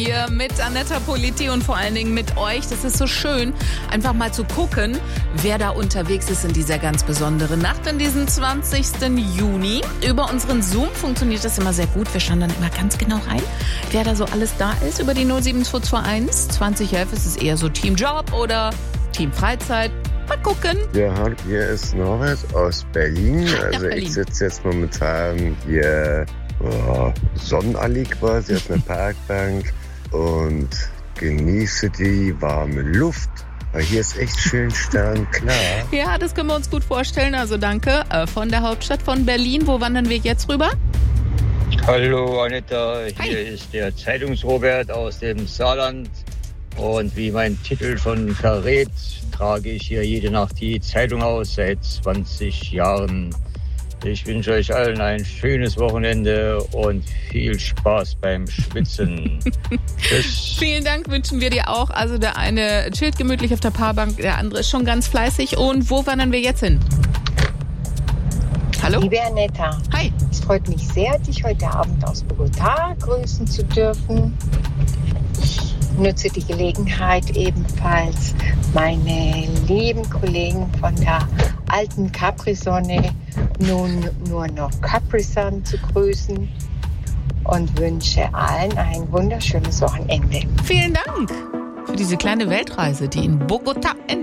hier mit Annetta Politi und vor allen Dingen mit euch. Das ist so schön, einfach mal zu gucken, wer da unterwegs ist in dieser ganz besonderen Nacht, in diesem 20. Juni. Über unseren Zoom funktioniert das immer sehr gut. Wir schauen dann immer ganz genau rein, wer da so alles da ist. Über die 07221 2011 ist es eher so Team Job oder Team Freizeit. Mal gucken. Ja, hier ist Norbert aus Berlin. Also Berlin. ich sitze jetzt momentan hier Sonnenallee quasi auf einer Parkbank und genieße die warme Luft. Weil hier ist echt schön sternklar. Ja, das können wir uns gut vorstellen. Also danke von der Hauptstadt von Berlin. Wo wandern wir jetzt rüber? Hallo Anita, Hi. hier ist der Zeitungsrobert aus dem Saarland. Und wie mein Titel schon verrät, trage ich hier jede Nacht die Zeitung aus seit 20 Jahren. Ich wünsche euch allen ein schönes Wochenende und viel Spaß beim Schwitzen. Tschüss. Vielen Dank wünschen wir dir auch. Also der eine chillt gemütlich auf der Paarbank, der andere ist schon ganz fleißig. Und wo wandern wir jetzt hin? Hallo? Liebe Annetta, Hi. es freut mich sehr, dich heute Abend aus Bogotá grüßen zu dürfen. Ich nutze die Gelegenheit ebenfalls, meine lieben Kollegen von der alten Capri-Sonne, nun nur noch Capri-Sun zu grüßen und wünsche allen ein wunderschönes Wochenende. Vielen Dank für diese kleine Weltreise, die in Bogotá endet.